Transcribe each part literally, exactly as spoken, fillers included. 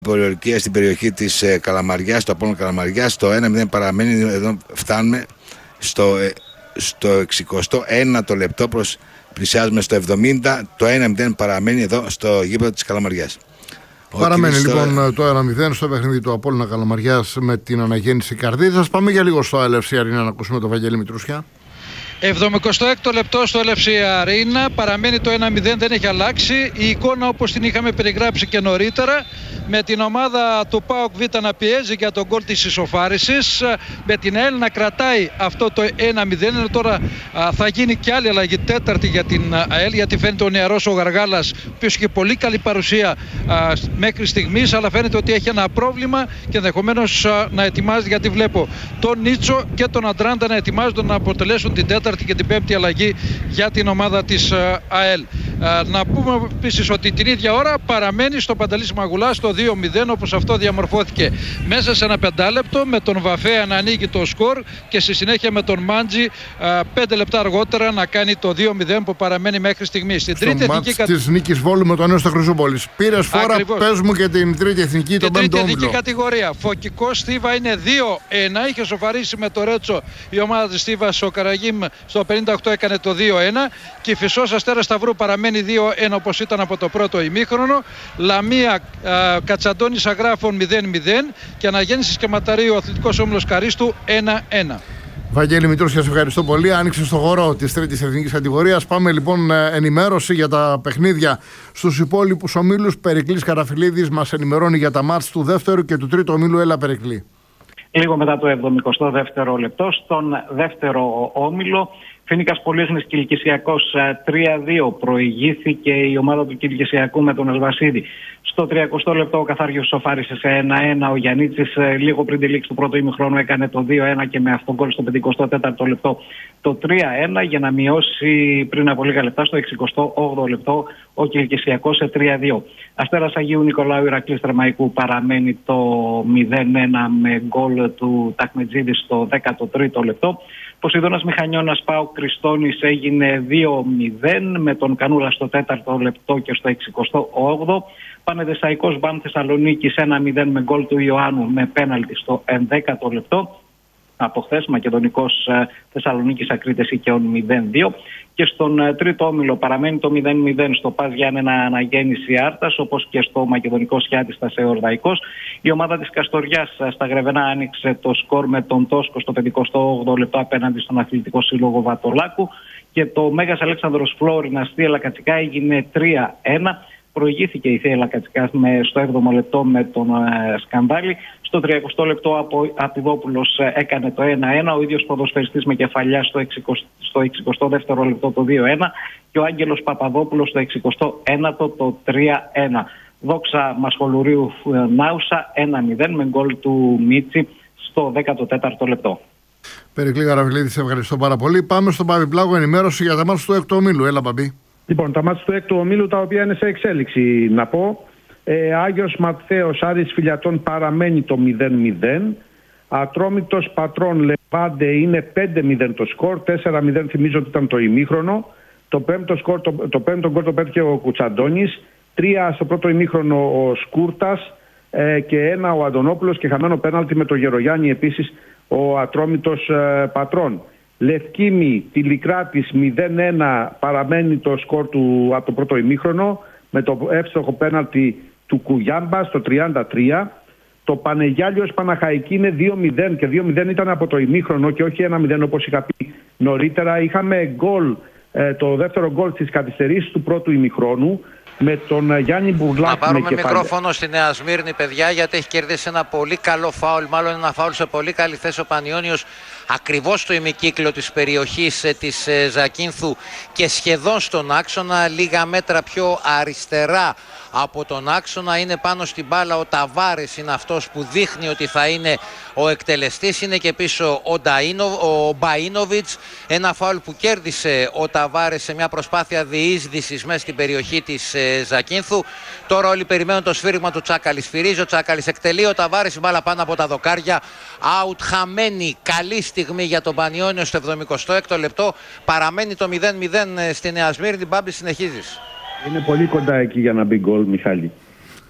πολιορκία στην περιοχή της ε, Καλαμαριάς, το Απόλλων Καλαμαριάς. Το ένα μηδέν παραμένει, εδώ φτάνουμε στο, ε, στο εξηκοστό ένατο λεπτό, προς, πλησιάζουμε στο εβδομήντα. Το ένα μηδέν παραμένει εδώ στο γήπεδο της Καλαμαριάς. Παραμένει λοιπόν το... το ένα μηδέν στο παιχνίδι του Απόλλωνα Καλαμαριάς με την αναγέννηση Καρδίτσας. Πάμε για λίγο στο Ελ Εφ Σι Αρένα να ακούσουμε τον Βαγγέλη Μητρούσια. εβδομηκοστό έκτο λεπτό στο Ελ Εφ Σι Αρένα, παραμένει το ένα μηδέn, δεν έχει αλλάξει. Η εικόνα όπως την είχαμε περιγράψει και νωρίτερα, με την ομάδα του ΠΑΟΚ Β να πιέζει για τον γκολ της ισοφάρισης, με την ΑΕΛ να κρατάει αυτό το ένα μηδέν. Ενώ τώρα α, θα γίνει και άλλη αλλαγή, τέταρτη για την ΑΕΛ, γιατί φαίνεται ο νεαρός ο Γαργάλας, ο οποίος είχε πολύ καλή παρουσία α, μέχρι στιγμής, αλλά φαίνεται ότι έχει ένα πρόβλημα και ενδεχομένως να ετοιμάζει, γιατί βλέπω τον Νίτσο και τον Αντράντα να ετοιμάζονται να αποτελέσουν την τέταρτη και την πέμπτη αλλαγή για την ομάδα της ΑΕΛ. Να πούμε επίσης ότι την ίδια ώρα παραμένει στο Παντελής Μαγουλά στο δύο μηδέν, όπως αυτό διαμορφώθηκε μέσα σε ένα πεντάλεπτο, με τον Βαφέα να ανοίγει το σκορ και στη συνέχεια με τον Μάντζη πέντε λεπτά αργότερα να κάνει το δύο μηδέν που παραμένει μέχρι στιγμής. Στην τρίτη εθνική κατηγορία της Νίκης Βόλου με τον Νέο Χρυσούπολης. Πήρες φορά, πες μου και την τρίτη εθνική, τον πέμπτο όμιλο. Την τρίτη εθνική κατηγορία. Φωκικός Στίβα είναι δύο ένα. Είχε σοφαρίσει με το Ρέτσο η ομάδα της Στίβας. Ο Καραγίμ στο πενήντα οκτώ έκανε το δύο ένα. Και η Φυσός Αστέρας Σταυρού παραμένει δύο ένα όπως ήταν από το πρώτο ημίχρονο. Λαμία Κατσαντώνης Αγράφων μηδέν μηδέν. Και Αναγέννησης και Ματαρίου Αθλητικός Όμιλος Καρίστου ένα ένα. Βαγγέλη Μητρούσια, σε ευχαριστώ πολύ. Άνοιξε στο χώρο της τρίτης εθνικής κατηγορίας. Πάμε λοιπόν ενημέρωση για τα παιχνίδια στους υπόλοιπους ομίλους. Περικλής Καραφιλίδης μας ενημερώνει για τα μάτς του δεύτερου και του τρίτου ομίλου. Έλα, Περικλή. Λίγο μετά το εβδομηκοστό δεύτερο λεπτό, στον δεύτερο όμιλο, Φοίνικας Πολύχνης Κιλκησιακός τρία δύο, προηγήθηκε η ομάδα του Κιλκησιακού με τον Ασβασίδη. Στο τριακοστό λεπτό ο Καθάριος σοφάρισε σε ένα ένα, ο Γιαννίτσης λίγο πριν τη λήξη του πρώτου ημιχρόνου έκανε το δύο ένα και με αυτόν γκολ στο πενηκοστό τέταρτο λεπτό το τρία ένα, για να μειώσει πριν από λίγα λεπτά στο εξηκοστό όγδοο λεπτό ο Κιλκησιακός σε τρία δύο. Αστέρας Αγίου Νικολάου Ηρακλής Θερμαϊκού παραμένει το μηδέν ένα με γκολ του Ταχμετζίδη στο δέκατο τρίτο λεπτό. Ποσειδώνας Μηχανιώνας ΠΑΟΚ Κριστόνης έγινε δύο μηδέν με τον Κανούλα στο τέταρτο λεπτό και στο εξηκοστό όγδοο. Πανεδεσσαϊκός Μπαμ Θεσσαλονίκης ένα μηδέν με γκολ του Ιωάννου με πέναλτι στο ενδέκατο λεπτό. Από χθες Μακεδονικός Θεσσαλονίκης Ακρίτες Οικειών μηδέν δύο. Και στον τρίτο όμιλο παραμένει το μηδέν μηδέν στο ΠΑΣ Γιάννενα Αναγέννηση Άρτας, όπως και στο Μακεδονικό Σιάτιστα Εορδαϊκός. Η ομάδα της Καστοριάς στα Γρεβενά άνοιξε το σκορ με τον Τόσκο στο πενηκοστό όγδοο λεπτό απέναντι στον Αθλητικό Σύλλογο Βατολάκου. Και το Μέγας Αλέξανδρος Φλόρινας Θεία Λακατσικά έγινε τρία ένα. Προηγήθηκε η Θεία Λακατσικά στο έβδομο λεπτό με τον ε, Σκανδάλη. Στο τριακοστό λεπτό από Απιδόπουλος ε, έκανε το ένα ένα. Ο ίδιος ποδοσφαιριστής με κεφαλιά στο, εξηκοστό, στο εξηκοστό δεύτερο λεπτό το δύο ένα. Και ο Άγγελος Παπαδόπουλος στο εξηκοστό ένατο το τρία ένα. Δόξα Μασχολουρίου ε, Νάουσα ένα μηδέν με γκολ του Μίτσι στο δέκατο τέταρτο λεπτό. Περικλή Καραφιλίδη, σε ευχαριστώ πάρα πολύ. Πάμε στον Παμπή Πλάγο, ενημέρωση για τα μάτια του έκτου ομίλου. Έλα, Παμπή. Λοιπόν, τα μάτια του έκτου ομίλου, τα οποία είναι σε εξέλιξη, να πω. Ε, Άγιος Ματθαίος Άρης Φιλιατών παραμένει το μηδέν μηδέν. Ατρόμητος Πατρών Λεβάντε είναι πέντε μηδέν το σκορ. τέσσερα μηδέν θυμίζω ότι ήταν το ημίχρονο. Το πέμπτο σκορ, το, το πέμπτο γκολ το πέτυχε ο Κουτσαντώνης. Τρία στο πρώτο ημίχρονο ο Σκούρτας ε, και ένα ο Αντωνόπουλος και χαμένο πέναλτι με τον Γερογιάννη επίσης ο Ατρόμητος ε, Πατρών. Λευκήμη Τηλικράτης μηδέν ένα παραμένει το σκορ του από το πρώτο ημίχρονο με το εύστοχο πέναλτι του Κουγιάμπα στο τριάντα τρία. Το Πανεγιάλιος Παναχαϊκή είναι δύο μηδέν και δύο μηδέν ήταν από το ημίχρονο και όχι ένα μηδέν όπως είχα πει νωρίτερα. Είχαμε γκολ, ε, το δεύτερο γκολ της καθυστερήσης του πρώτου ημιχρόνου με τον Γιάννη Μπουρλάκη. Να πάρουμε μικρόφωνο στη Νέα Σμύρνη, παιδιά, γιατί έχει κερδίσει ένα πολύ καλό φάουλ. Μάλλον ένα φάουλ σε πολύ καλή θέση ο Πανιώνιος, ακριβώς στο ημικύκλιο της περιοχής της Ζακίνθου και σχεδόν στον άξονα, λίγα μέτρα πιο αριστερά από τον άξονα. Είναι πάνω στην μπάλα ο Ταβάρες, είναι αυτός που δείχνει ότι θα είναι ο εκτελεστής. Είναι και πίσω ο, Νταΐνο, ο Μπαΐνοβιτς. Ένα φάουλ που κέρδισε ο Ταβάρες σε μια προσπάθεια διείσδυσης μέσα στην περιοχή της ε, Ζακίνθου. Τώρα όλοι περιμένουν το σφύριγμα του Τσάκαλη. Σφυρίζει ο Τσάκαλης, εκτελεί ο Ταβάρες, η μπάλα πάνω από τα δοκάρια. Out, χαμένη, καλή στιγμή για τον Πανιώνιο στο εβδομηκοστό έκτο λεπτό. Παραμένει το μηδέν μηδέν στη Νέα Σμύρνη. Μπάμπη, συνεχίζεις. Είναι πολύ κοντά εκεί για να μπει γκολ, Μιχάλη.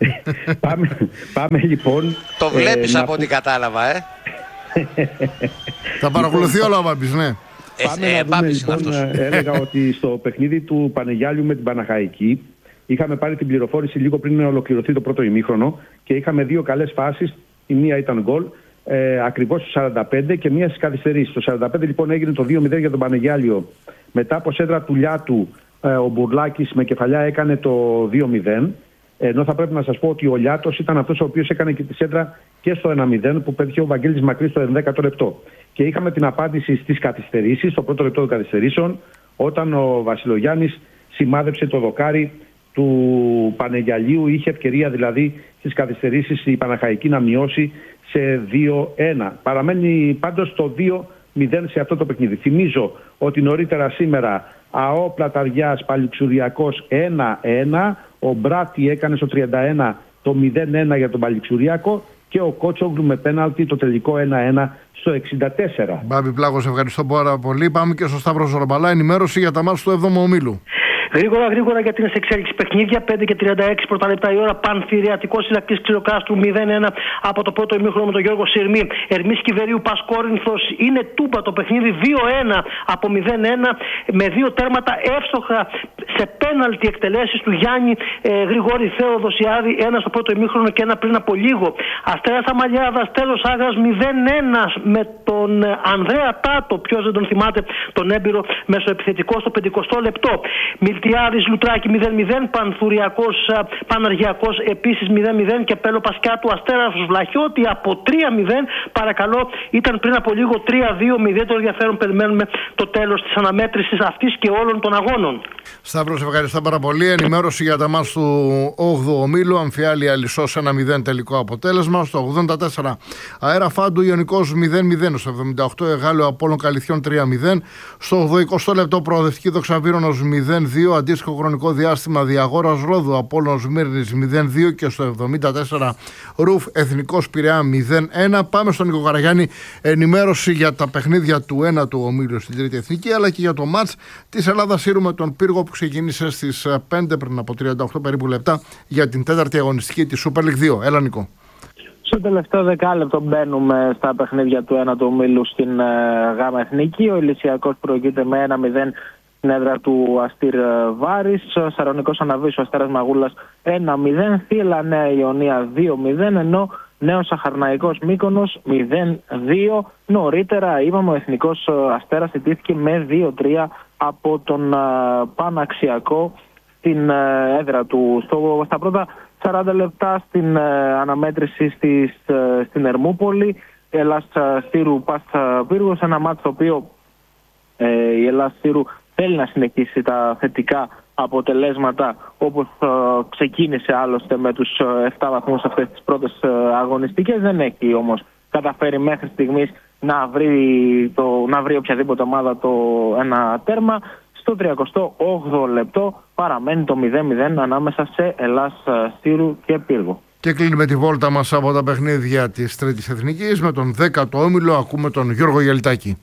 πάμε, πάμε λοιπόν. Το βλέπεις ε, από να... ό,τι κατάλαβα, ε. Θα παρακολουθεί όλα ο Μπάμπης, ναι. Πάμε Ε, να ε, δούμε, Μπάμπης είναι λοιπόν, αυτός. έλεγα ότι στο παιχνίδι του Πανεγιάλιου με την Παναχαϊκή είχαμε πάρει την πληροφόρηση λίγο πριν ολοκληρωθεί το πρώτο ημίχρονο και είχαμε δύο καλές φάσεις. Η μία ήταν γκολ, ε, ακριβώς στο σαράντα πέντε και μία στις καθυστερήσεις. Το σαράντα πέντε λοιπόν έγινε το δύο μηδέν για τον Πανεγιάλιο. Μετά από σέντρα του Λιάτου, ε, ο Μπουρλάκης με κεφαλιά έκανε το δύο μηδέν. Ενώ θα πρέπει να σας πω ότι ο Λιάτος ήταν αυτός ο οποίος έκανε και τη σέντρα και στο ένα μηδέν που πέτυχε ο Βαγγέλης Μακρύς στο ενδέκατο λεπτό. Και είχαμε την απάντηση στις καθυστερήσεις, στο πρώτο λεπτό των καθυστερήσεων, όταν ο Βασιλογιάννης σημάδεψε το δοκάρι του Πανεγιαλίου. Είχε ευκαιρία δηλαδή στις καθυστερήσεις η Παναχαϊκή να μειώσει σε δύο ένα. Παραμένει πάντως το δύο μηδέν σε αυτό το παιχνίδι. Θυμίζω ότι νωρίτερα σήμερα ΑΟ Πλαταριάς Παλιξουριακός ένα ένα. Ο Μπράτη έκανε στο τριάντα ένα το μηδέν ένα για τον Παλιξουριακό και ο Κότσογλου με πέναλτι το τελικό ένα ένα στο εξήντα τέσσερα. Μπάμπη Πλάκος, ευχαριστώ πάρα πολύ. Πάμε και στο Σταύρο Ζορμπαλά. Ενημέρωση για τα μάτς του έβδομου ομίλου. Γρήγορα, γρήγορα γιατί είναι σε εξέλιξη παιχνίδια. πέντε και τριάντα έξι πρώτα λεπτά η ώρα. Πανθηριακός Ηρακλής Ξηροκάστρου μηδέν ένα από το πρώτο ημίχρονο με τον Γιώργο Συρμή. Ερμής Κιβερίου Πασκόρινθος είναι τούμπα το παιχνίδι. δύο ένα από μηδέν ένα με δύο τέρματα εύστοχα σε πέναλτι εκτελέσεις του Γιάννη ε, Γρηγόρη Θεοδοσιάδη. Ένα στο πρώτο ημίχρονο και ένα πριν από λίγο. Αστέρας Αμαλιάδας, Τέλος Άγρας μηδέν ένα με τον ε, Ανδρέα Τάτο. Ποιος δεν τον θυμάται, τον έμπειρο μεσοεπιθετικό στο πενηκοστό λεπτό. Μιλτιάδης Λουτράκη μηδέν μηδέν, Πανθουριακός Παναργιακός επίσης μηδέν μηδέν και Πέλο Πασκιάτου Αστέρας Βλαχιώτη από τρία μηδέν. Παρακαλώ, ήταν πριν από λίγο τρία δύο μηδέν. Το ενδιαφέρον περιμένουμε το τέλος της αναμέτρησης αυτής και όλων των αγώνων. Σταύρο, σε ευχαριστώ πάρα πολύ. Ενημέρωση για τα μάτς του όγδοου ομίλου. Αμφιάλια Λυσσός ένα μηδέν τελικό αποτέλεσμα. Στο ογδόντα τέσσερα Αέρα Φάντου Ιωνικός μηδέν μηδέν. Στο εβδομήντα οκτώ Εγάλεο Απόλλων Καλυθιών τρία μηδέν. Στο ογδοηκοστό λεπτό Προοδευτική Δοξαβύρωνος μηδέν δύο. Αντίστοιχο χρονικό διάστημα Διαγόρας Ρόδου Απόλλωνος Μύρνης μηδέν δύο και στο εβδομήντα τέσσερα Ρουφ Εθνικός Πειραιά μηδέν ένα. Πάμε στον Νίκο Καραγιάννη. Ενημέρωση για τα παιχνίδια του ένατου ομίλου στην Τρίτη Εθνική αλλά και για το μάτς της Ελλάδας Σύρου με τον Πύργο που ξεκίνησε στις πέντε πριν από τριάντα οκτώ περίπου λεπτά για την τέταρτη αγωνιστική της Super League δύο. Έλα Νικό. Στο τελευταίο δεκάλεπτο μπαίνουμε στα παιχνίδια του ένατου ομίλου στην ε, ΓΑΜΑ Εθνική. Ο Ηλυσιακός προηγείται με ένα μηδέν στην έδρα του Αστήρ Βάρης. Σαρονικός Αναβής, ο Αστέρας Μαγούλας ένα μηδέν. Θύελλα Νέα Ιωνία δύο μηδέν. Ενώ Νέος Αχαρναϊκός Μύκονος μηδέν δύο. Νωρίτερα είπαμε ο Εθνικός Αστέρας ιτήθηκε με δύο τρία από τον uh, Παναξιακό στην uh, έδρα του. Στο, στα πρώτα σαράντα λεπτά στην uh, αναμέτρηση στις, uh, στην Ερμούπολη, Ελλάς Στήρου Πας Πύργος, ένα μάτσο το οποίο uh, η Ελλάς Στήρου θέλει να συνεχίσει τα θετικά αποτελέσματα όπως uh, ξεκίνησε άλλωστε με τους uh, επτά βαθμούς αυτές τις πρώτες uh, αγωνιστικές. Δεν έχει όμως καταφέρει μέχρι στιγμής να βρει, το, να βρει οποιαδήποτε ομάδα το ένα τέρμα. Στο τριακοστό όγδοο λεπτό παραμένει το μηδέν μηδέν ανάμεσα σε Ελλάς Στήρου και Πύργο. Και κλείνουμε τη βόλτα μας από τα παιχνίδια της Τρίτης Εθνικής με τον δέκατο όμιλο. Ακούμε τον Γιώργο Γελτάκη.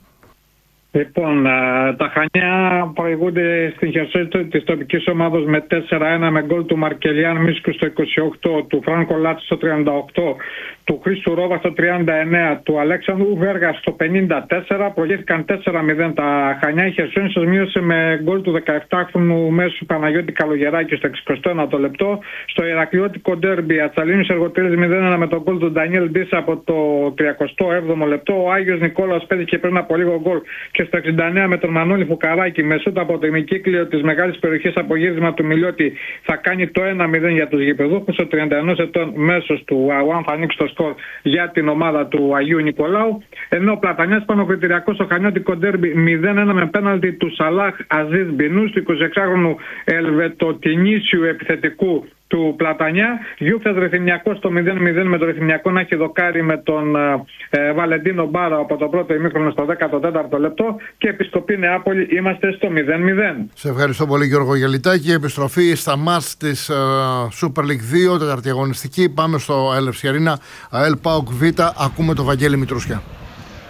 Λοιπόν, τα Χανιά προηγούνται στην χερσόνη της τοπικής ομάδας με τέσσερα ένα με γκολ του Μαρκελιάν Μίσκου στο είκοσι οκτώ, του Φράνκο Λάτση στο τριάντα οκτώ, του Χρήστου Ρόβα στο τριάντα εννέα, του Αλέξανδρου Βέργα στο πενήντα τέσσερα. Προηγήθηκαν τέσσερα μηδέν τα Χανιά. Η Χερσόνη σας μείωσε με γκολ του δεκαεπτάχρονου μέσου Παναγιώτη Καλογεράκη στο εξηκοστό ένατο λεπτό. Στο Ηρακλειώτικο ντέρμπι Ατσαλίνης Εργοτήρης μηδέν ένα με τον γκολ του Ντανιέλ Ντίσα από το τριακοστό έβδομο λεπτό. Ο Άγιος Νικόλαος πέτυχε πριν από λίγο γκολ και στο εξήντα εννέα με τον Μανώλη Φουκαράκη με σούτ από το ημικύκλιο της μεγάλης περιοχής από γύρισμα του Μιλιώτη θα κάνει το ένα μηδέν για τους γηπεδούχους. Ο τριάντα ένα ετών μέσος του Αουάν θα ανοίξει το σκορ για την ομάδα του Αγίου Νικολάου. Ενώ ο Πλατανιάς Πανοκριτηριακός στο Χανιώτικο ντέρμπι μηδέν ένα με πέναλτι του Σαλάχ Αζίζ Μπινού του εικοσιεξάχρονου Ελβετοτινήσιου επιθετικού του Πλατανιά. Γιούφτας Ρεθυμιακός στο μηδέν μηδέν με το Ρεθυμιακό να έχει δοκάρει με τον ε, Βαλεντίνο Μπάρα από το πρώτο ημίχρονο στο δέκατο τέταρτο λεπτό και Επισκοπή Νεάπολη είμαστε στο μηδέν μηδέν. Σε ευχαριστώ πολύ Γιώργο Γελιτάκη. Επιστροφή στα μάτς της uh, Super League δύο, τέταρτη αγωνιστική. Πάμε στο Έλευσι Αρίνα, ΑΕΛ ΠΑΟΚ Β. Ακούμε το Βαγγέλη Μητρούσια.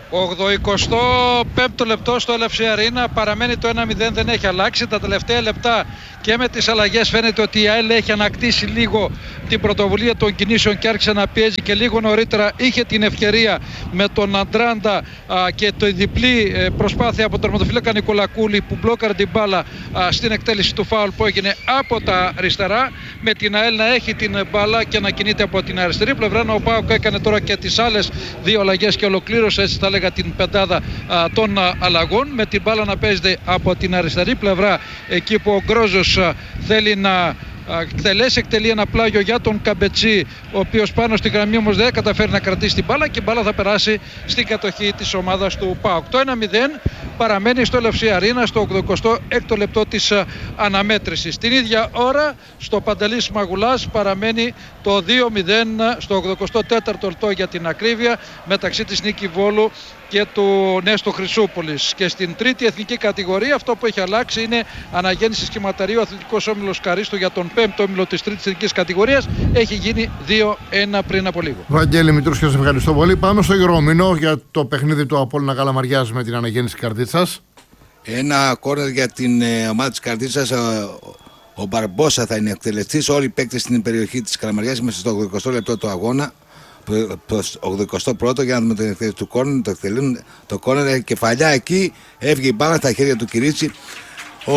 ογδοηκοστό πέμπτο λεπτό στο Έλευσι Αρίνα, παραμένει το ένα μηδέν, δεν έχει αλλάξει. Τα τελευταία λεπτά και με τις αλλαγές φαίνεται ότι η ΑΕΛ έχει ανακτήσει λίγο την πρωτοβουλία των κινήσεων και άρχισε να πιέζει, και λίγο νωρίτερα είχε την ευκαιρία με τον Αντράντα α, και το διπλή ε, προσπάθεια από τον τερματοφύλακα Νικολακούλη που μπλόκαρε την μπάλα α, στην εκτέλεση του φάουλ που έγινε από τα αριστερά, με την ΑΕΛ να έχει την μπάλα και να κινείται από την αριστερή πλευρά. Ο ΠΑΟΚ έκανε τώρα και τις άλλες δύο αλλαγές και ολοκλήρωσε, έτσι θα έλεγα, την πεντάδα α, των α, αλλαγών, με την μπάλα να παίζεται από την αριστερή πλευρά, εκεί που ο Γκρόζος α, θέλει να εκτελέσει, εκτελεί ένα πλάγιο για τον Καμπετσί, ο οποίος πάνω στη γραμμή όμως δεν καταφέρει να κρατήσει την μπάλα και η μπάλα θα περάσει στην κατοχή της ομάδας του ΠΑΟΚ. Το ένα μηδέν παραμένει στο Έλευσι Αρίνα στο ογδοηκοστό έκτο λεπτό της αναμέτρησης. Την ίδια ώρα στο Παντελής Μαγουλάς παραμένει το δύο μηδέν στο ογδοηκοστό τέταρτο λεπτό για την ακρίβεια, μεταξύ της Νίκη Βόλου και του Νέστο Χρυσούπολης. Και στην τρίτη εθνική κατηγορία αυτό που έχει αλλάξει είναι αναγέννηση σχηματαρίου Αθλητικός Όμιλος Καρίστου για τον πέμπτο όμιλο της τρίτης εθνικής κατηγορίας. Έχει γίνει δύο ένα πριν από λίγο. Βαγγέλη Μητρούσια, σε ευχαριστώ πολύ. Πάμε στο Γερομηνό για το παιχνίδι του Απόλλωνα Καλαμαριάς με την αναγέννηση Καρδίτσας. Ένα κόρνερ για την ε, ομάδα της Καρδίτσας. Ο, ο Μπαρμπόσα θα είναι εκτελεστής. Όλοι οι παίκτες στην περιοχή της Καλαμαριάς μέσα στο ογδοηκοστό λεπτό του αγώνα. Προς ογδοηκοστό πρώτο για να δούμε την εκτέλεση του κόρνερ. Το εκτελούν το κόρνερ, κεφαλιά εκεί, έβγε η μπάλα στα χέρια του Κυρίτσι. Ο,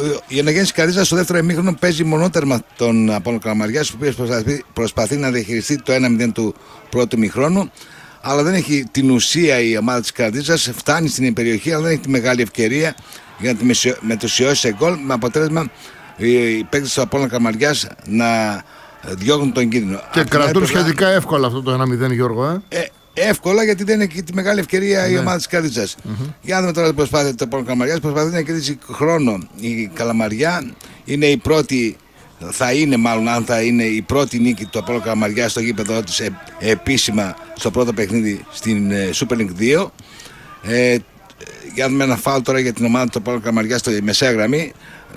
η αναγέννηση Καρδίτσας στο δεύτερο ημίχρονο παίζει μονότερμα τον Απόλλωνα Καλαμαριάς, ο οποίος προσπαθεί, προσπαθεί να διαχειριστεί το ένα μηδέν του πρώτου ημίχρονου, αλλά δεν έχει την ουσία η ομάδα της Καρδίτσας. Φτάνει στην περιοχή, αλλά δεν έχει τη μεγάλη ευκαιρία για να τη μετουσιώσει σε γκολ, με αποτέλεσμα οι παίκτες του Απόλλωνα Καλαμαριάς να διώχνουν τον κίνδυνο. Και κρατούν σχετικά εύκολα αυτό το ένα μηδέν, Γιώργο. Ε? Ε, εύκολα, γιατί δεν έχει τη μεγάλη ευκαιρία ναι. η ομάδα της Καρδίτσας. Mm-hmm. Για να δούμε τώρα την προσπάθεια του Απόλλωνα Καλαμαριάς. Προσπαθεί να κερδίσει χρόνο η Καλαμαριά. Είναι η πρώτη, θα είναι μάλλον, αν θα είναι η πρώτη νίκη του Απόλλωνα Καλαμαριάς στο γήπεδο της ε, επίσημα στο πρώτο παιχνίδι στην ε, Super League δύο. Ε, για να δούμε ένα φάουλ τώρα για την ομάδα του Απόλλωνα Καλαμαριάς στο μεσαία γραμμή.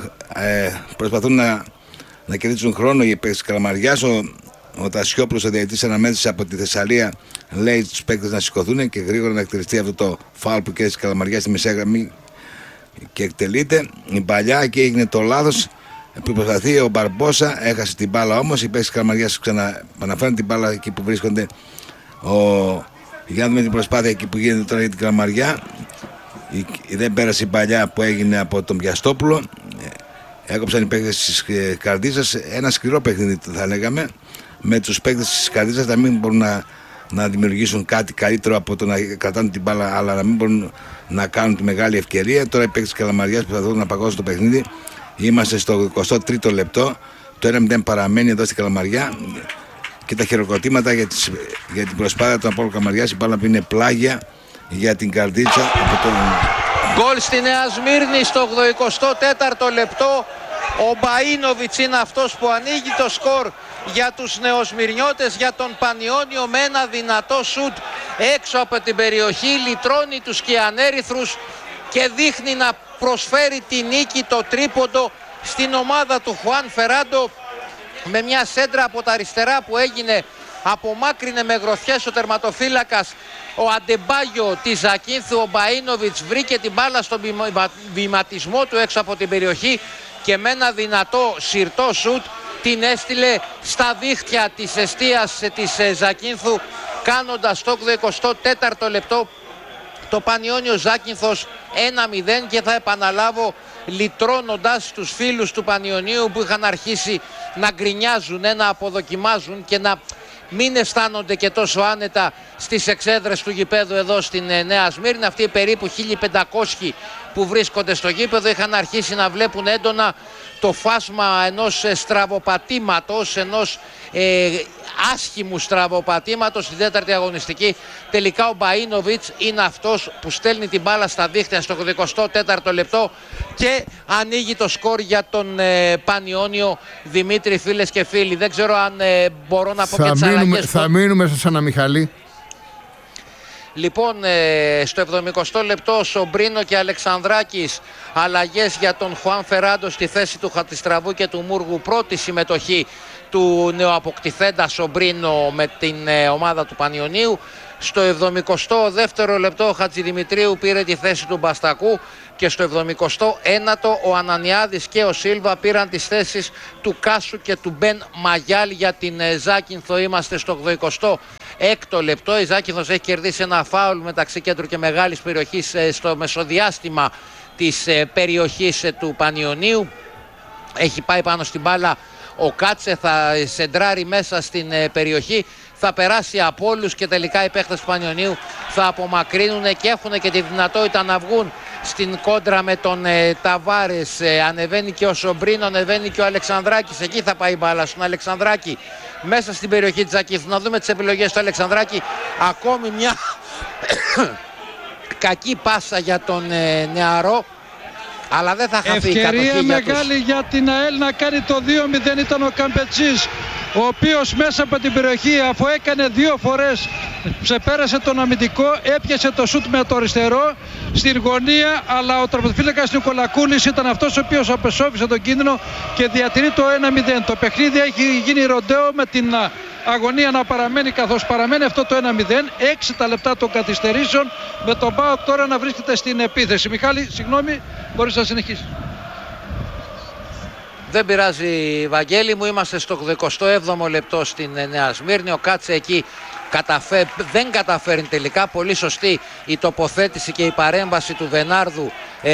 Ε, προσπαθούν να να κερδίσουν χρόνο οι παίκτες της Καλαμαριάς. Ο, ο Τασιόπουλος, ο διαιτητής αναμέτρησης από τη Θεσσαλία, λέει στους παίκτες να σηκωθούν και γρήγορα να εκτελεστεί αυτό το φάουλ που κέρδισε η Καλαμαριά στη μεσαία γραμμή και εκτελείται. Η παλιά εκεί έγινε το λάθος που προσπαθεί ο Μπαρμπόσα, έχασε την μπάλα όμως. Οι παίκτες της Καλαμαριάς ξαναπαναφέρουν την μπάλα εκεί που βρίσκονται. Ο, για να δούμε την προσπάθεια εκεί που γίνεται τώρα για την Καλαμαριά. Η, δεν πέρασε η παλιά που έγινε από τον Πιαστόπουλο. Έκοψαν οι παίκτες της Καρδίτσας, ένα σκληρό παιχνίδι θα λέγαμε, με τους παίκτες της Καρδίτσας να μην μπορούν να, να δημιουργήσουν κάτι καλύτερο από το να κρατάνε την μπάλα, αλλά να μην μπορούν να κάνουν τη μεγάλη ευκαιρία. Τώρα οι παίκτες της Καλαμαριάς που θα δουν να παγώσουν το παιχνίδι. Είμαστε στο εικοστό τρίτο λεπτό, το ένα μηδέν παραμένει εδώ στην Καλαμαριά και τα χειροκροτήματα για, τις, για την προσπάθεια του Απόλλωνα Καλαμαριάς. Η μπάλα που είναι πλάγια για την Καρδίτσα από τον... Γκολ στη Νέα Σμύρνη στο ογδοηκοστό τέταρτο λεπτό. Ο Μπαΐνοβιτς είναι αυτός που ανοίγει το σκορ για τους νεοσμυρνιώτες, για τον Πανιόνιο, με ένα δυνατό σουτ έξω από την περιοχή. Λυτρώνει τους κιανέριθρους και δείχνει να προσφέρει τη νίκη, το τρίποντο στην ομάδα του Χουάν Φεράντο, με μια σέντρα από τα αριστερά που έγινε, απομάκρυνε με γροθιές ο τερματοφύλακας ο Αντεμπάγιο της Ζακίνθου. Ο Μπαΐνοβιτς βρήκε την μπάλα στον βηματισμό του έξω από την περιοχή και με ένα δυνατό συρτό σουτ την έστειλε στα δίχτυα της εστίας της Ζακίνθου, κάνοντας το ογδοηκοστό τέταρτο λεπτό το Πανιόνιο Ζάκυνθος ένα μηδέν. Και θα επαναλάβω, λυτρώνοντας τους φίλους του Πανιωνίου που είχαν αρχίσει να γκρινιάζουν, να αποδοκιμάζουν και να μην αισθάνονται και τόσο άνετα στις εξέδρες του γηπέδου εδώ στην Νέα Σμύρνη. Αυτοί περίπου χίλιοι πεντακόσιοι που βρίσκονται στο γήπεδο είχαν αρχίσει να βλέπουν έντονα το φάσμα ενός στραβοπατήματος, ενός ε, άσχημου στραβοπατήματος στην τέταρτη αγωνιστική. Τελικά ο Μπαΐνοβιτς είναι αυτός που στέλνει την μπάλα στα δίχτυα στο ογδοηκοστό τέταρτο λεπτό και ανοίγει το σκορ για τον ε, Πανιόνιο. Δημήτρη, φίλες και φίλοι, δεν ξέρω αν ε, μπορώ να πω θα και τις μείνουμε, αλλαγές. Θα μείνουμε σε ένα Μιχαλή. Λοιπόν, ε, στο εβδομηκοστό λεπτό Σομπρίνο και Αλεξανδράκης, αλλαγές για τον Χουάν Φεράντο στη θέση του Χατιστραβού και του Μούργου. Πρώτη συμμετοχή του νεοαποκτηθέντα Σομπρίνο με την ε, ομάδα του Πανιωνίου. Στο εβδομηκοστό δεύτερο λεπτό ο Χατζηδημητρίου πήρε τη θέση του Μπαστακού και στο εβδομηκοστό ένατο ο Ανανιάδης και ο Σίλβα πήραν τις θέσεις του Κάσου και του Μπεν Μαγιάλ για την Ζάκυνθο. Είμαστε στο ογδοηκοστό έκτο λεπτό. Η Ζάκυνθος έχει κερδίσει ένα φάουλ μεταξύ κέντρου και μεγάλης περιοχής στο μεσοδιάστημα της περιοχής του Πανιωνίου. Έχει πάει πάνω στην μπάλα ο Κάτσε, θα σεντράρει μέσα στην περιοχή, θα περάσει από όλους και τελικά οι παίχτες του Πανιωνίου θα απομακρύνουν και έχουν και τη δυνατότητα να βγουν στην κόντρα με τον ε, Ταβάρες. Ε, ανεβαίνει και ο Σομπρίνο, ανεβαίνει και ο Αλεξανδράκης. Εκεί θα πάει η μπάλα στον Αλεξανδράκη μέσα στην περιοχή της Ζακίνθου. Να δούμε τις επιλογές του Αλεξανδράκη. Ακόμη μια κακή πάσα για τον ε, νεαρό. Αλλά δεν θα χαθεί η κατοχή. Ευκαιρία μεγάλη για, για την ΑΕΛ να κάνει το δύο μηδέν ήταν ο Καμπετσής, ο οποίος μέσα από την περιοχή, αφού έκανε δύο φορές, ξεπέρασε τον αμυντικό, έπιασε το σούτ με το αριστερό στην γωνία, αλλά ο τερματοφύλακας Νικολακούλης ήταν αυτός ο οποίος απεσώβησε τον κίνδυνο και διατηρεί το ένα μηδέν. Το παιχνίδι έχει γίνει ροντέο με την αγωνία να παραμένει καθώς παραμένει αυτό το ένα μηδέν. Έξι τα λεπτά των καθυστερήσεων, με τον ΠΑΟΚ τώρα να βρίσκεται στην επίθεση. Μιχάλη, συγγνώμη, μπορείς να συνεχίσεις. Δεν πειράζει, Βαγγέλη μου, είμαστε στο ογδοηκοστό έβδομο λεπτό στην Νέα Σμύρνη. Ο Κάτσε εκεί καταφέ... δεν καταφέρνει τελικά. Πολύ σωστή η τοποθέτηση και η παρέμβαση του Βενάρδου.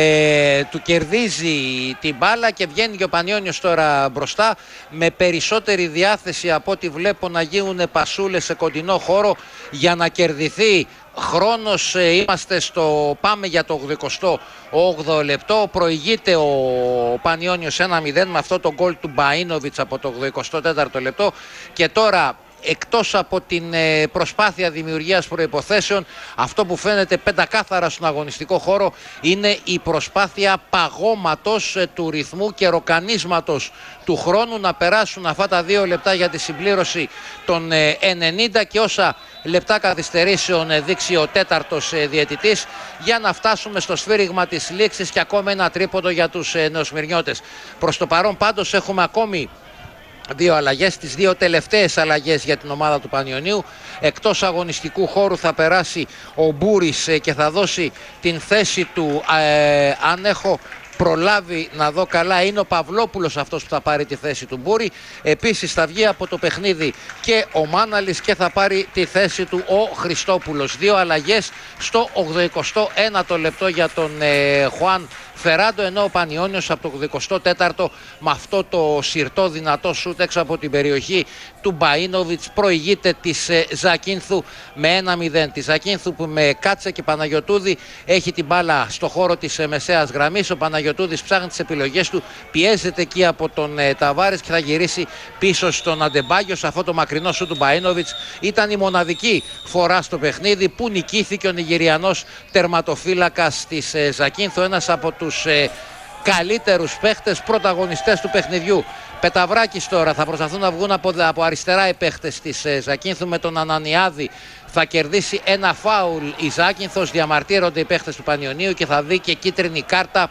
Ε, του κερδίζει την μπάλα και βγαίνει και ο Πανιώνιος τώρα μπροστά με περισσότερη διάθεση από ό,τι βλέπω να γίνουν πασούλες σε κοντινό χώρο για να κερδιθεί χρόνος. Είμαστε στο πάμε για το ογδοηκοστό όγδοο λεπτό. Προηγείται ο Πανιώνιος ένα μηδέν με αυτό το γκολ του Μπαΐνοβιτς από το ογδοηκοστό τέταρτο λεπτό. Και τώρα, εκτός από την προσπάθεια δημιουργίας προϋποθέσεων, αυτό που φαίνεται πεντακάθαρα στον αγωνιστικό χώρο είναι η προσπάθεια παγώματος του ρυθμού και ροκανίσματος του χρόνου, να περάσουν αυτά τα δύο λεπτά για τη συμπλήρωση των ενενήντα και όσα λεπτά καθυστερήσεων δείξει ο τέταρτος διαιτητής, για να φτάσουμε στο σφύριγμα της λήξης και ακόμα ένα τρίποντο για τους νεοσμυρνιώτες. Προς το παρόν πάντως έχουμε ακόμη δύο αλλαγές, τις δύο τελευταίες αλλαγές για την ομάδα του Πανιωνίου. Εκτός αγωνιστικού χώρου θα περάσει ο Μπούρης και θα δώσει την θέση του, ε, αν έχω προλάβει να δω καλά, είναι ο Παυλόπουλος αυτός που θα πάρει τη θέση του Μπούρη. Επίσης θα βγει από το παιχνίδι και ο Μάναλης και θα πάρει τη θέση του ο Χριστόπουλος. Δύο αλλαγές στο ογδοηκοστό ένατο λεπτό για τον ε, Χουάν Φεράντο, ενώ ο Πανιώνιος από το ογδοηκοστό τέταρτο με αυτό το σιρτό δυνατό σούτ έξω από την περιοχή του Μπαΐνοβιτς προηγείται της ε, Ζακίνθου με ένα μηδέν. Τη Ζακίνθου που με Κάτσε και Παναγιωτούδη έχει την μπάλα στο χώρο της ε, μεσαίας γραμμής. Ο Παναγιωτούδης ψάχνει τις επιλογές του, πιέζεται εκεί από τον ε, Ταβάρες και θα γυρίσει πίσω στον Αντεμπάγιο. Σε αυτό το μακρινό σούτ του Μπαΐνοβιτς ήταν η μοναδική φορά στο παιχνίδι που νικήθηκε ο Νιγηριανός τερματοφύλακας της ε, Ζακίνθου, ένας από τους τους ε, καλύτερους παίχτες πρωταγωνιστές του παιχνιδιού. Πεταβράκης τώρα, θα προσπαθούν να βγουν από, από αριστερά οι παίχτες της ε, Ζακίνθου με τον Ανανιάδη. Θα κερδίσει ένα φάουλ η Ζάκυνθος, διαμαρτύρονται οι παίχτες του Πανιωνίου και θα δει και κίτρινη κάρτα.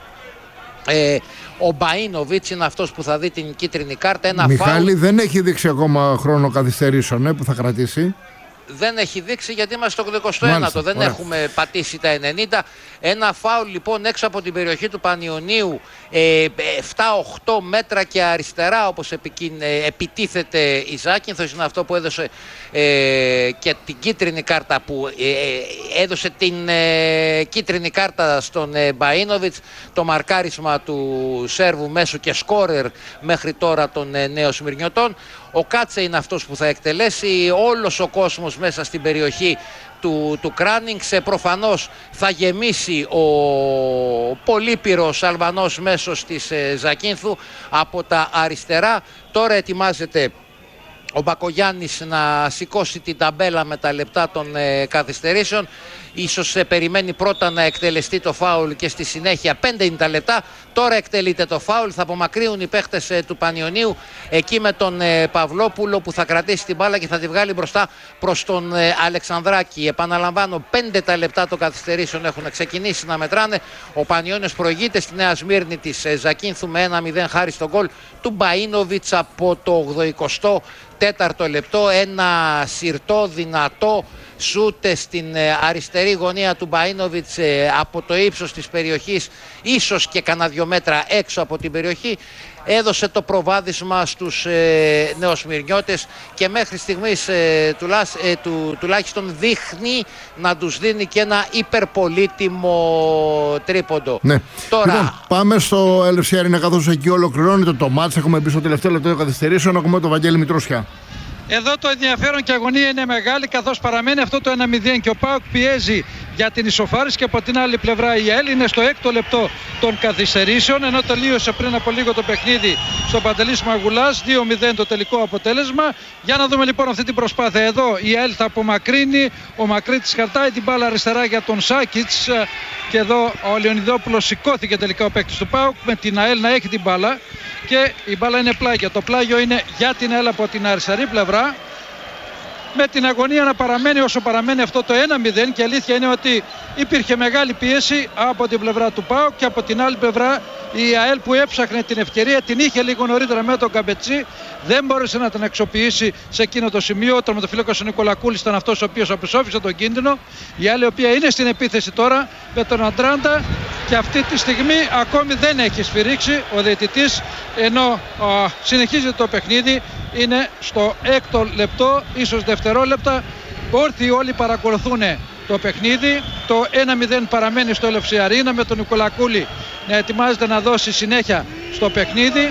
Ε, ο Μπαΐνοβιτς είναι αυτός που θα δει την κίτρινη κάρτα. Ένα Μιχάλη, φάουλ. Δεν έχει δείξει ακόμα χρόνο καθυστερήσεων ε, που θα κρατήσει. Δεν έχει δείξει γιατί είμαστε στο ογδοηκοστό ένατο, δεν ωραία. Έχουμε πατήσει τα ενενήντα. Ένα φάουλ λοιπόν έξω από την περιοχή του Πανιωνίου, ε, επτά οκτώ μέτρα και αριστερά, όπως επικίν, ε, επιτίθεται η Ζάκυνθος. Είναι αυτό που έδωσε ε, και την κίτρινη κάρτα, που ε, έδωσε την ε, κίτρινη κάρτα στον ε, Μπαΐνοβιτς. Το μαρκάρισμα του Σέρβου μέσου και σκόρερ μέχρι τώρα των ε, νέων Σμυρνιωτών. Ο Κάτσε είναι αυτός που θα εκτελέσει. Όλος ο κόσμος μέσα στην περιοχή του, του Κράνινγκς. Προφανώς θα γεμίσει ο πολύπυρος Αλβανός μέσος της ε, Ζακίνθου από τα αριστερά. Τώρα ετοιμάζεται ο Μπακογιάννης να σηκώσει την ταμπέλα με τα λεπτά των ε, καθυστερήσεων. Ίσως ε, περιμένει πρώτα να εκτελεστεί το φάουλ και στη συνέχεια πέντε είναι τα λεπτά. Τώρα εκτελείται το φάουλ, θα απομακρύνουν οι παίχτες ε, του Πανιωνίου εκεί με τον ε, Παυλόπουλο που θα κρατήσει την μπάλα και θα τη βγάλει μπροστά προς τον ε, Αλεξανδράκη. Επαναλαμβάνω, πέντε τα λεπτά των καθυστερήσεων έχουν ξεκινήσει να μετράνε. Ο Πανιώνιος προηγείται στη Νέα Σμύρνη της ε, Ζακίνθου με ένα μηδέν χάρη στον γκολ του Μπαΐνοβιτς από το ογδοηκοστό τέταρτο λεπτό. Ένα συρτό δυνατό σούτ στην αριστερή γωνία του Μπαΐνοβιτς από το ύψος της περιοχής, ίσως και κανένα δυο μέτρα έξω από την περιοχή, έδωσε το προβάδισμα στους ε, νεοσμυρνιώτες και μέχρι στιγμής ε, τουλάχ, ε, του, τουλάχιστον δείχνει να τους δίνει και ένα υπερπολίτιμο τρίποντο. Ναι. Τώρα... Λοιπόν, πάμε στο Ελ Εφ Σι Αρένα, καθώς εκεί ολοκληρώνεται το μάτς. Έχουμε μπει στο τελευταίο λεπτό καθυστερήσεων. Ακούμε τον Βαγγέλη Μητρούσια. Εδώ το ενδιαφέρον και αγωνία είναι μεγάλη, καθώς παραμένει αυτό το ένα μηδέν και ο ΠΑΟΚ πιέζει για την ισοφάριση, και από την άλλη πλευρά η ΑΕΛ είναι στο έκτο λεπτό των καθυστερήσεων, ενώ τελείωσε πριν από λίγο το παιχνίδι στο Παντελής Μαγουλάς, δύο μηδέν το τελικό αποτέλεσμα. Για να δούμε λοιπόν αυτή την προσπάθεια. Εδώ η ΑΕΛ θα απομακρύνει, ο Μακρύτης κρατάει την μπάλα αριστερά για τον Σάκιτς, και εδώ ο Λεωνιδόπουλος σηκώθηκε τελικά, ο παίκτης του ΠΑΟΚ, με την ΑΕΛ να έχει την μπάλα, και η μπάλα είναι πλάγια. Το πλάγιο είναι για την ΑΕΛ από την αριστερή πλευρά, με την αγωνία να παραμένει όσο παραμένει αυτό το ένα μηδέν, και αλήθεια είναι ότι υπήρχε μεγάλη πίεση από την πλευρά του ΠΑΟΚ, και από την άλλη πλευρά η ΑΕΛ που έψαχνε την ευκαιρία, την είχε λίγο νωρίτερα με τον Καμπετσί, δεν μπόρεσε να την αξιοποιήσει σε εκείνο το σημείο. Ο τερματοφύλακας ο Νικολακούλης ήταν αυτός ο οποίος απεσώφισε τον κίνδυνο. Η ΑΕΛ, η οποία είναι στην επίθεση τώρα με τον Αντράντα, και αυτή τη στιγμή ακόμη δεν έχει σφυρίξει ο διαιτητής, ενώ α, συνεχίζει το παιχνίδι. Είναι στο έκτο λεπτό, ίσως δευτερόλεπτα. Όρθιοι όλοι παρακολουθούν το παιχνίδι. Το ένα μηδέν παραμένει στο Ελ Εφ Σι Αρένα, με τον Νικολακούλη να ετοιμάζεται να δώσει συνέχεια στο παιχνίδι.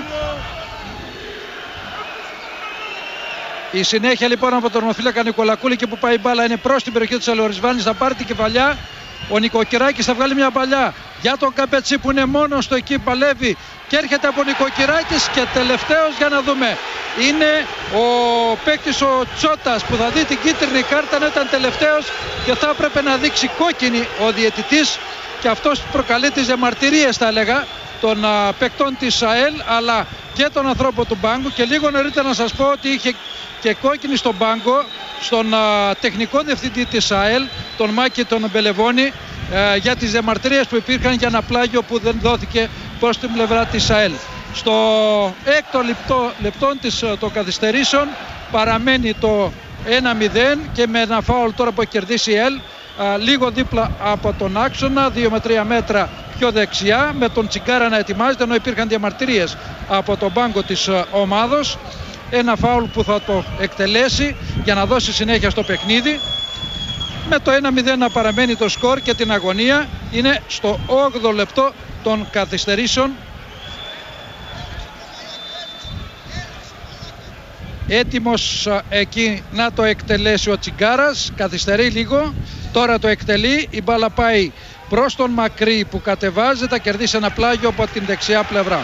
Η συνέχεια λοιπόν από τον ορμοφύλακα Νικολακούλη, και που πάει η μπάλα είναι προς την περιοχή της Αλορισβάνης, θα πάρει την κεφαλιά. Ο Νικοκυράκης θα βγάλει μια παλιά για τον Καμπετσί που είναι μόνος στο εκεί, παλεύει, και έρχεται από Νικοκυράκης, και τελευταίος για να δούμε είναι ο παίκτης ο Τσότας, που θα δει την κίτρινη κάρτα, να ήταν τελευταίος και θα έπρεπε να δείξει κόκκινη ο διαιτητής, και αυτός προκαλεί τις διαμαρτυρίες, θα έλεγα, των α, παικτών της ΑΕΛ αλλά και των ανθρώπων του Μπάγκου. Και λίγο νωρίτερα να σας πω ότι είχε και κόκκινη στον Μπάγκο στον α, τεχνικό διευθυντή της ΑΕΛ, τον Μάκη τον Μπελεβόνη, α, για τις διαμαρτυρίες που υπήρχαν για ένα πλάγιο που δεν δόθηκε προς την πλευρά της ΑΕΛ. Στο έκτο λεπτό, λεπτό της, των καθυστερήσεων παραμένει το ένα μηδέν, και με ένα φάουλ τώρα που έχει κερδίσει η ΑΕΛ λίγο δίπλα από τον άξονα, δύο με τρία μέτρα πιο δεξιά, με τον Τσιγκάρα να ετοιμάζεται, ενώ υπήρχαν διαμαρτυρίες από τον πάγκο της ομάδος. Ένα φάουλ που θα το εκτελέσει για να δώσει συνέχεια στο παιχνίδι. Με το ένα μηδέν να παραμένει το σκορ, και την αγωνία είναι στο όγδοο λεπτό των καθυστερήσεων. Έτοιμος εκεί να το εκτελέσει ο Τσιγκάρας, καθυστερεί λίγο, τώρα το εκτελεί, η μπάλα πάει προς τον Μακρύ που κατεβάζει, θα κερδίσει ένα πλάγιο από την δεξιά πλευρά.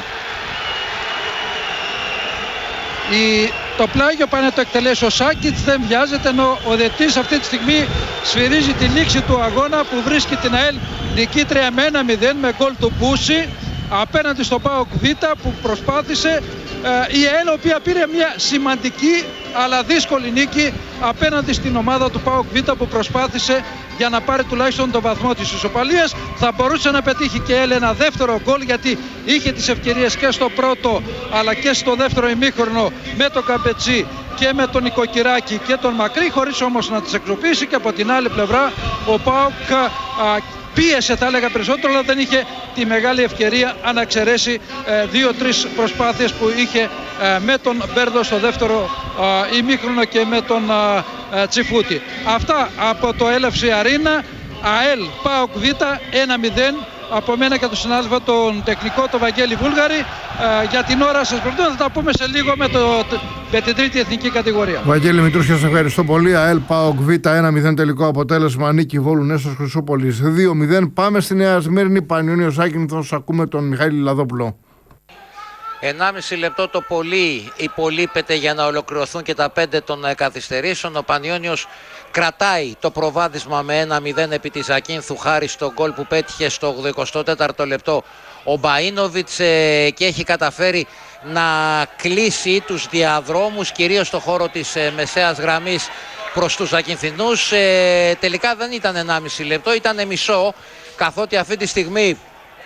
Η... Το πλάγιο πάει να το εκτελέσει ο Σάκιτς, δεν βιάζεται, ενώ ο διαιτητής αυτή τη στιγμή σφυρίζει τη λήξη του αγώνα, που βρίσκει την ΑΕΛ νικήτρια με ένα μηδέν με γκολ του Μπούση απέναντι στο ΠΑΟΚ Β, που προσπάθησε ε, η ΑΕΛ, η οποία πήρε μια σημαντική αλλά δύσκολη νίκη απέναντι στην ομάδα του ΠΑΟΚ Β, που προσπάθησε για να πάρει τουλάχιστον τον βαθμό της ισοπαλίας. Θα μπορούσε να πετύχει και η ΑΕΛ ένα δεύτερο γκολ, γιατί είχε τις ευκαιρίες και στο πρώτο αλλά και στο δεύτερο ημίχρονο με τον Καμπετσί και με τον Νικοκυράκη και τον Μακρύ, χωρίς όμως να τις εξοπλίσει. Και από την άλλη πλευρά ο ΠΑΟΚ α, πίεσε, θα έλεγα, περισσότερο, αλλά δεν είχε τη μεγάλη ευκαιρία, αν εξαιρέσει ε, δύο-τρεις προσπάθειες που είχε ε, με τον Μπέρδο στο δεύτερο ε, ημίχρονο και με τον ε, ε, Τσιφούτη. Αυτά από το Ελ Εφ Σι Αρένα. ΑΕΛ ΠΑΟΚ Β ένα μηδέν. Από μένα και τον συνάδελφο τον τεχνικό, τον Βαγγέλη Βούλγαρη. Ε, για την ώρα σας προτείνω, θα τα πούμε σε λίγο με, το, με την τρίτη εθνική κατηγορία. Βαγγέλη Μητρούσια, σας ευχαριστώ πολύ. ΑΕΛ ΠΑΟΚ Β ένα μηδέν τελικό αποτέλεσμα. Νίκη Βόλου Νέστος Χρυσούπολης δύο μηδέν. Πάμε στη Νέα Σμύρνη. Πανιόνιος Άκυνθος. Ακούμε τον Μιχάλη Λαδόπουλο. ενάμιση λεπτό το πολύ υπολείπεται για να ολοκληρωθούν και τα πέντε των καθυστερήσεων. Ο Πανιόνιος κρατάει το προβάδισμα με ένα μηδέν επί της Ακίνθου, χάρη στο γκολ που πέτυχε στο ογδοηκοστό τέταρτο λεπτό ο Μπαΐνοβιτς, ε, και έχει καταφέρει να κλείσει τους διαδρόμους, κυρίως στο χώρο της ε, μεσαίας γραμμής προς τους Ακινθινούς. Ε, τελικά δεν ήταν ενάμιση λεπτό, ήταν μισό, καθότι αυτή τη στιγμή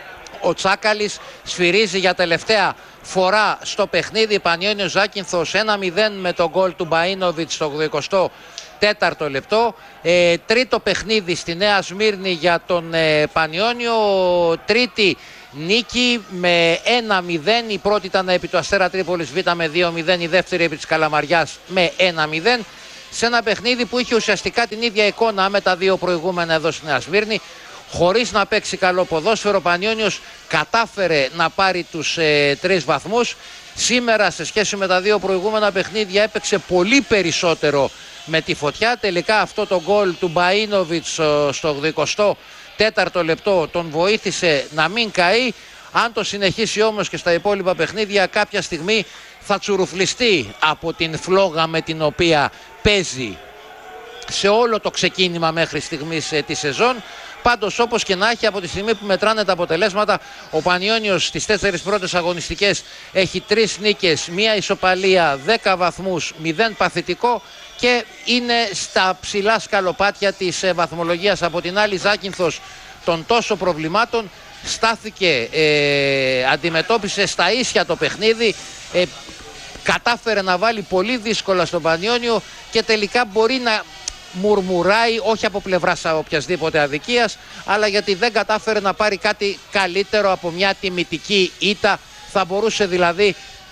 ο Τσάκαλης σφυρίζει για τελευταία φορά στο παιχνίδι. Πανιόνιος Ζάκυνθος ένα μηδέν με τον γκολ του Μπαΐνοβιτς στο ογδοηκοστό τέταρτο λεπτό. Ε, τρίτο παιχνίδι στη Νέα Σμύρνη για τον ε, Πανιόνιο. Τρίτη νίκη με ένα μηδέν. Η πρώτη ήταν επί του Αστέρα Τρίπολης Β με δύο μηδέν. Η δεύτερη επί της Καλαμαριάς με ένα μηδέν. Σε ένα παιχνίδι που είχε ουσιαστικά την ίδια εικόνα με τα δύο προηγούμενα εδώ στη Νέα Σμύρνη. Χωρίς να παίξει καλό ποδόσφαιρο, ο Πανιόνιος κατάφερε να πάρει τους ε, τρεις βαθμούς. Σήμερα σε σχέση με τα δύο προηγούμενα παιχνίδια έπαιξε πολύ περισσότερο με τη Φωτιά. Τελικά αυτό το γκολ του Μπαΐνοβιτς ε, στο ογδοηκοστό τέταρτο λεπτό τον βοήθησε να μην καεί. Αν το συνεχίσει όμως και στα υπόλοιπα παιχνίδια, κάποια στιγμή θα τσουρουφλιστεί από την φλόγα με την οποία παίζει σε όλο το ξεκίνημα μέχρι στιγμής ε, τη σεζόν. Πάντως, όπως και να έχει, από τη στιγμή που μετράνε τα αποτελέσματα, ο Πανιόνιος στις τέσσερις πρώτες αγωνιστικές έχει τρεις νίκες, μία ισοπαλία, δέκα βαθμούς, μηδέν παθητικό και είναι στα ψηλά σκαλοπάτια της ε, βαθμολογίας. Από την άλλη, Ζάκυνθος των τόσο προβλημάτων στάθηκε, ε, αντιμετώπισε στα ίσια το παιχνίδι, ε, κατάφερε να βάλει πολύ δύσκολα στον Πανιόνιο και τελικά μπορεί να μουρμουράει, όχι από πλευράς οποιασδήποτε αδικίας, αλλά γιατί δεν κατάφερε να πάρει κάτι καλύτερο από μια τιμητική ήττα. Θα μπορούσε δηλαδή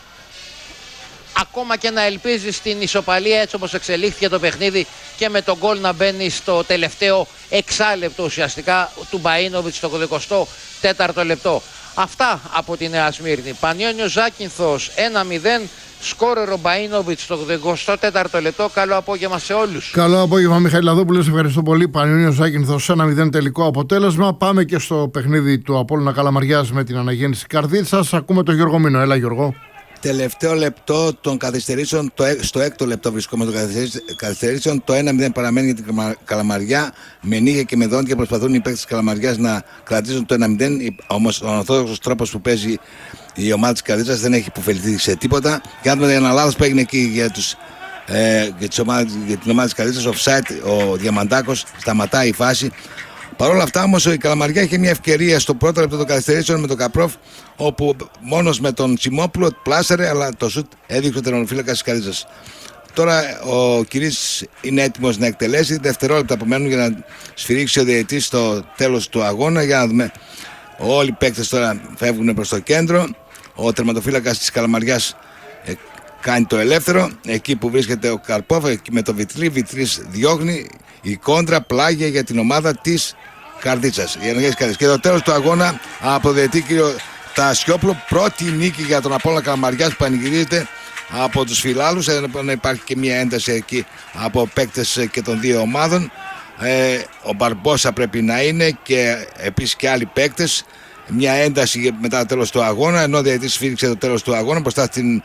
ακόμα και να ελπίζει στην ισοπαλία, έτσι όπως εξελίχθηκε το παιχνίδι, και με τον γκολ να μπαίνει στο τελευταίο εξάλεπτο ουσιαστικά του Μπαΐνοβιτς στο ογδοηκοστό τέταρτο λεπτό. Αυτά από τη Νέα Σμύρνη. Πανιόνιος Ζάκυνθος ένα μηδέν. Σκόρερο Μπαΐνοβιτς στο ογδοηκοστό τέταρτο λεπτό. Καλό απόγευμα σε όλους. Καλό απόγευμα, Μιχαηλαδόπουλος. Ευχαριστώ πολύ. Πανιόνιος Ζάκυνθος ένα μηδέν τελικό αποτέλεσμα. Πάμε και στο παιχνίδι του Απόλλωνα Καλαμαριάς με την αναγέννηση Καρδίτσας. Ακούμε τον Γιώργο Μίνο. Έλα, Γιώργο. Τελευταίο λεπτό των καθυστερήσεων, το, στο έκτο λεπτό βρισκόμαστε των καθυστερήσεων. Το ένα μηδέν παραμένει για την Καλαμαριά. Με νύχια και με δόντια προσπαθούν οι παίκτες της Καλαμαριάς να κρατήσουν το ένα μηδέν. Όμως ο ορθόδοξος τρόπος που παίζει η ομάδα της Καρδίτσας δεν έχει υποφεληθεί σε τίποτα. Και αν δούμε ένα λάθος που έγινε εκεί για, τους, ε, για, τις ομάδες, για την ομάδα της Καρδίτσας, offside, ο Διαμαντάκος σταματάει η φάση. Παρ' όλα αυτά όμως η Καλαμαριά είχε μια ευκαιρία στο πρώτο λεπτό των καθυστερήσεων με τον Καπρόφ, όπου μόνος με τον Τσιμόπουλο πλάσαρε, αλλά το σουτ έδειξε ο τερματοφύλακας της Καρδίτσας. Τώρα ο Κυρίς είναι έτοιμος να εκτελέσει. Δευτερόλεπτα απομένουν για να σφυρίξει ο διαιτητής στο τέλος του αγώνα. Για να δούμε. Όλοι οι παίκτες τώρα φεύγουν προς το κέντρο. Ο τερματοφύλακας της Καλαμαριάς ε, κάνει το ελεύθερο. Εκεί που βρίσκεται ο Καρπόφ με το Βιτλή. Βιτλής διώχνει. Η κόντρα, πλάγια για την ομάδα της Καρδίτσας. Και το τέλος του αγώνα από διαιτητή κύριο Τασιόπουλο. Πρώτη νίκη για τον Απόλλωνα Καλαμαριάς που πανηγυρίζεται από τους φιλάλους. Να υπάρχει και μια ένταση εκεί από παίκτες και των δύο ομάδων. Ε, ο Μπαρμπόσα πρέπει να είναι και επίσης και άλλοι παίκτες. Μια ένταση μετά το τέλος του αγώνα, ενώ ο διαιτητής σφύριξε το τέλος του αγώνα μπροστά στην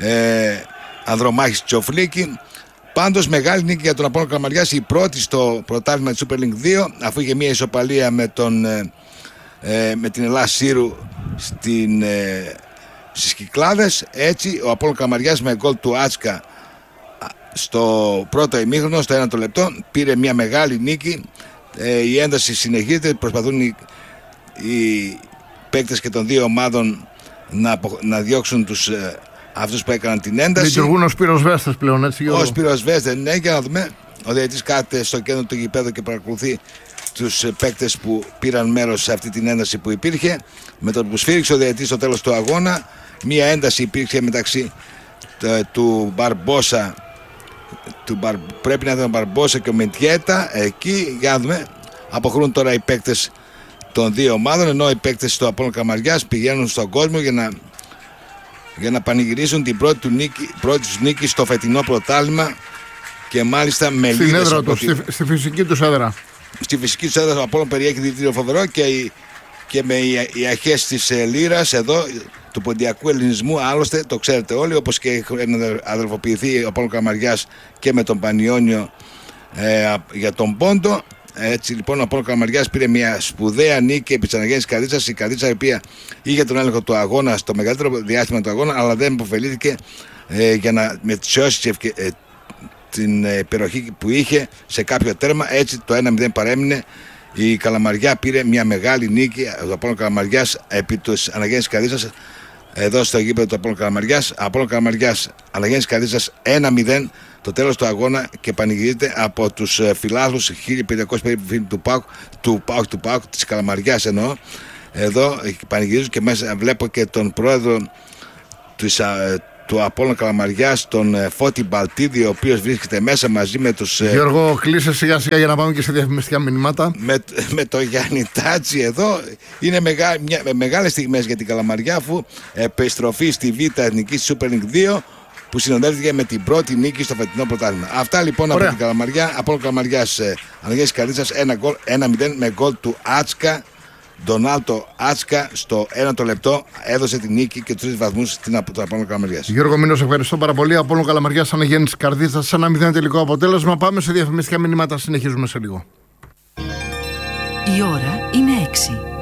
ε, Ανδρομάχη Τσοφλίκη. Πάντως μεγάλη νίκη για τον Απόλλωνα Καλαμαριάς, η πρώτη στο πρωτάθλημα της Super League δύο, αφού είχε μια ισοπαλία με, τον, ε, ε, με την Ελλάς Σύρου στην, ε, στις Κυκλάδες. Έτσι ο Απόλλωνα Καλαμαριάς με γκολ του Άτσκα στο πρώτο ημίχρονο, στο ένα το λεπτό, πήρε μια μεγάλη νίκη. Ε, η ένταση συνεχίζεται, προσπαθούν οι, οι παίκτες και των δύο ομάδων να, να διώξουν τους ε, αυτούς που έκαναν την ένταση. Λειτουργούν ως πυροσβέστες πλέον, έτσι Γιώργο. Ως πυροσβέστες, ναι, για να δούμε. Ο διαιτητής κάθεται στο κέντρο του γηπέδου και παρακολουθεί τους παίκτες που πήραν μέρος σε αυτή την ένταση που υπήρχε. Με το που σφύριξε ο διαιτητής στο τέλος του αγώνα, μία ένταση υπήρξε μεταξύ του Μπαρμπόσα, του Μπαρ, πρέπει να ήταν ο Μπαρμπόσα και ο Μεντιέτα. Εκεί, για να δούμε, αποχωρούν τώρα οι παίκτες των δύο ομάδων, ενώ οι παίκτες του Απόλλωνα Καλαμαριάς πηγαίνουν στον κόσμο για να, για να πανηγυρίσουν την πρώτη, του νίκη, πρώτη τους νίκη στο φετινό πρωτάθλημα, και μάλιστα με στην έδρα του, στη, στη φυσική τους έδρα. Στη φυσική του έδρα ο Απόλλων περιέχει δηλητήριο φοβερό και, και με οι, οι αρχές της ε, Λύρας εδώ, του ποντιακού ελληνισμού, άλλωστε το ξέρετε όλοι, όπως και να αδελφοποιηθεί ο Απόλλων Καλαμαριάς και με τον Πανιόνιο ε, για τον Πόντο. Έτσι λοιπόν ο Απόλλων Καλαμαριάς πήρε μια σπουδαία νίκη επί της αναγέννησης Καρδίτσας. Η Καρδίτσα η οποία είχε τον έλεγχο του αγώνα στο μεγαλύτερο διάστημα του αγώνα, αλλά δεν υποφελήθηκε ε, για να μετσιώσει ε, την ε, περιοχή που είχε σε κάποιο τέρμα. Έτσι το ένα μηδέν παρέμεινε Η Καλαμαριά πήρε μια μεγάλη νίκη, ο Απόλλων Καλαμαριάς, επί της Αναγέννησης Καρδίτσας, εδώ στο γήπεδο του Απόλλων Καλαμαριάς. Απόλλων Καλαμαριάς, Αναγέννησης Καρδίτσας ένα μηδέν, το τέλος του αγώνα, και πανηγυρίζεται από τους φιλάθλους χίλια πεντακόσιοι περίπου φίλοι του ΠΑΟΚ, του ΠΑΟΚ, του ΠΑΟΚ, της Καλαμαριάς εννοώ. Εδώ πανηγυρίζουν και μέσα βλέπω και τον πρόεδρο της, του Απόλλων Καλαμαριάς, τον Φώτη Μπαλτίδη, ο οποίος βρίσκεται μέσα μαζί με τους... Γιώργο, κλείσε σιγά σιγά για να πάμε και σε διαφημιστικά μηνύματα. Με, με το Γιάννη Τάτσι εδώ. Είναι μεγά, μια, μεγάλες στιγμές για την Καλαμαριά, αφού επιστροφή στη Β' Εθνική Super League δύο, που συνοδεύτηκε με την πρώτη νίκη στο φετινό πρωτάθλημα. Αυτά λοιπόν. Ωραία. Από την Καλαμαριά. Απόλλων Καλαμαριάς, Αναγέννησης Καρδίτσας ένα μηδέν με γκολ του Άτσκα. Ντονάλτο Άτσκα στο ένατο λεπτό έδωσε την νίκη και τους τρεις βαθμούς στην Απόλλων Καλαμαριάς. Γιώργο Μήνος, ευχαριστώ πάρα πολύ. Απόλλων Καλαμαριάς, Αναγέννησης Καρδίτσας, ένα μηδέν τελικό αποτέλεσμα. Πάμε σε διαφημιστικά μηνύματα, συνεχίζουμε σε λίγο. Η ώρα είναι έξι.